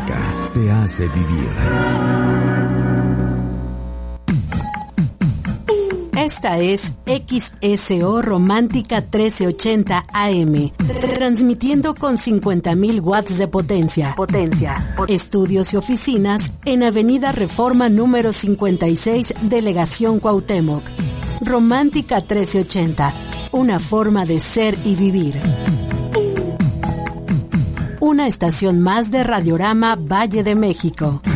música te hace vivir. Esta es XSO Romántica 1380 AM, transmitiendo con 50.000 watts de potencia. Estudios y oficinas en Avenida Reforma número 56, Delegación Cuauhtémoc. Romántica 1380, una forma de ser y vivir. Una estación más de Radiorama Valle de México.